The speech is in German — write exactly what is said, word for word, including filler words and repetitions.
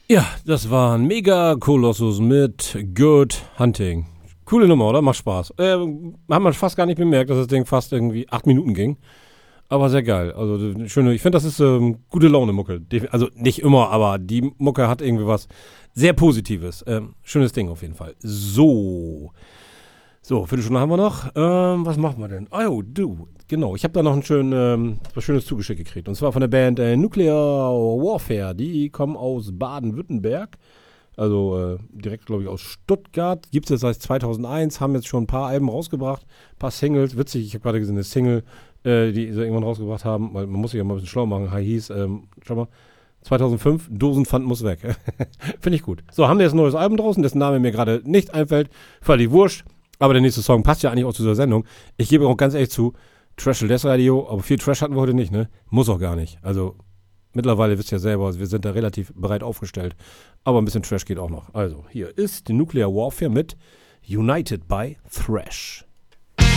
Ja, das war ein Mega Kolossus mit Good Hunting. Coole Nummer, oder? Macht Spaß. Äh, hat man fast gar nicht bemerkt, dass das Ding fast irgendwie acht Minuten ging. Aber sehr geil. Also schöne, ich finde, das ist ähm, gute Laune-Mucke. Also nicht immer, aber die Mucke hat irgendwie was sehr Positives. Ähm, schönes Ding auf jeden Fall. So. So, Viertelstunde haben wir noch. Ähm, was machen wir denn? Oh, du. Genau, ich habe da noch ein schön, ähm, was Schönes zugeschickt gekriegt. Und zwar von der Band äh, Nuclear Warfare. Die kommen aus Baden-Württemberg. Also äh, direkt, glaube ich, aus Stuttgart. Gibt es jetzt seit zweitausendeins. Haben jetzt schon ein paar Alben rausgebracht. Ein paar Singles. Witzig, ich habe gerade gesehen, eine Single, äh, die sie irgendwann rausgebracht haben. Weil man muss sich ja mal ein bisschen schlau machen. High hieß, ähm, schau mal. zweitausendfünf, Dosenpfand muss weg. Finde ich gut. So, haben wir jetzt ein neues Album draußen, dessen Name mir gerade nicht einfällt. Völlig wurscht. Aber der nächste Song passt ja eigentlich auch zu dieser Sendung. Ich gebe auch ganz ehrlich zu, Trash Less Radio, aber viel Trash hatten wir heute nicht, ne? Muss auch gar nicht. Also mittlerweile wisst ihr ja selber, wir sind da relativ breit aufgestellt. Aber ein bisschen Trash geht auch noch. Also hier ist die Nuclear Warfare mit United by Thrash.